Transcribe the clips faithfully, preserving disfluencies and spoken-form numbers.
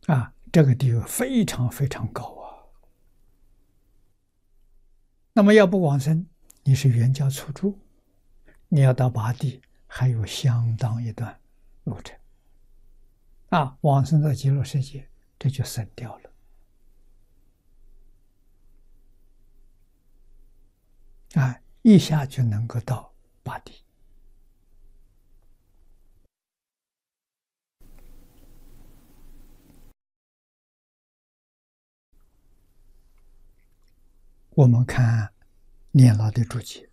啊，这个地位非常非常高啊。那么要不往生，你是原教初住，你要到八地还有相当一段路程啊。往生到极乐世界，这就省掉了啊，一下就能够到八地。我们看念老的注解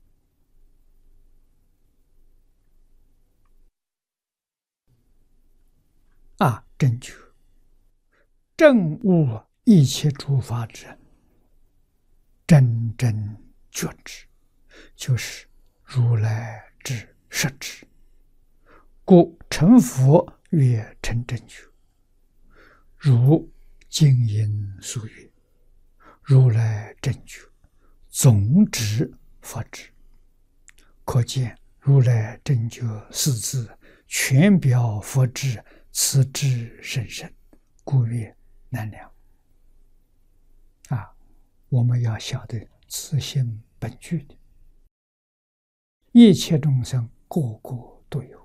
啊，正觉正悟一切诸法者，真正觉知，就是如来之实质。故成佛曰成正觉，如经音所曰，如来正觉，总指佛智。可见如来正觉四字全表佛智，此智甚深，故曰难量。啊，我们要晓得自性本具的，一切众生个个都有。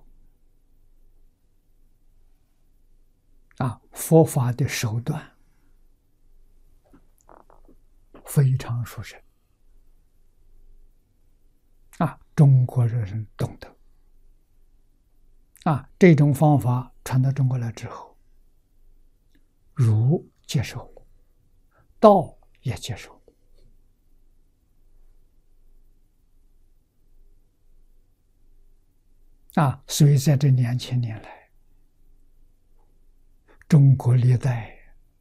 啊，佛法的手段非常殊胜啊，中国人懂得啊，这种方法传到中国来之后，儒接受了，道也接受了啊，所以在这两千年来，中国历代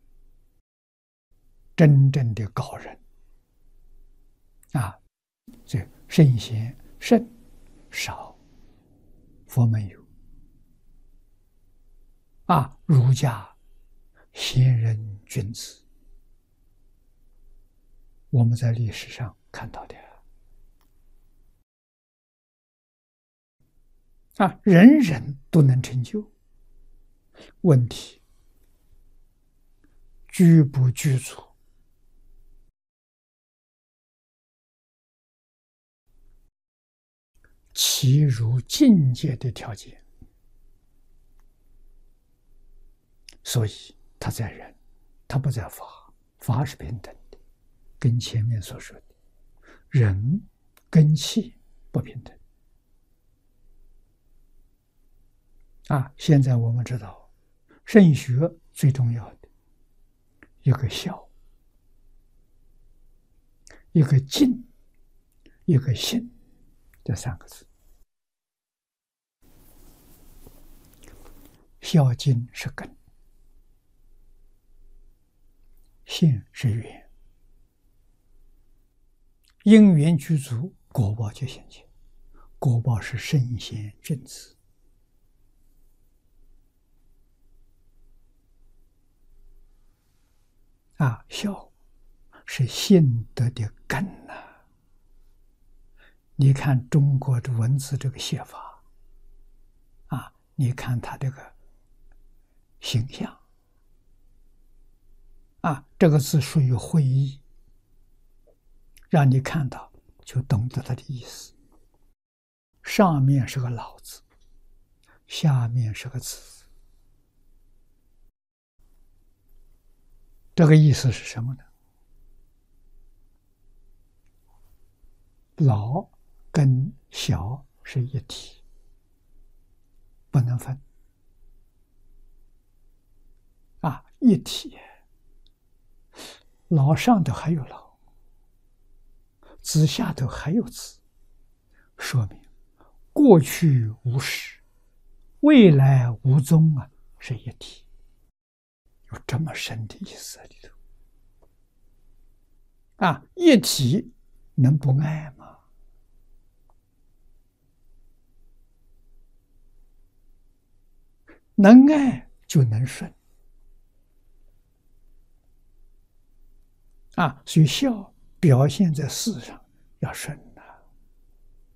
真正的高人啊，这圣贤圣少，佛门有啊，儒家贤人君子，我们在历史上看到的啊，人人都能成就。问题具不具足？其如境界的条件，所以他在人，他不在法，法是平等的，跟前面所说的人跟气不平等啊。现在我们知道，圣学最重要的一个孝，一个敬，一个信，这三个字。孝敬是根，信是缘，因缘具足，果报就现前。果报是圣贤君子啊，孝是信德的根呐、啊。你看中国的文字这个写法啊，你看他这个形象啊，这个字属于会意，让你看到就懂得它的意思。上面是个老字，下面是个子字，这个意思是什么呢？老跟小是一体，不能分啊，一体。老上头还有老，子下头还有子，说明过去无始，未来无踪啊，是一体，有这么深的意思在里头啊！一体能不爱吗？能爱就能顺啊！所以孝表现在事上要顺。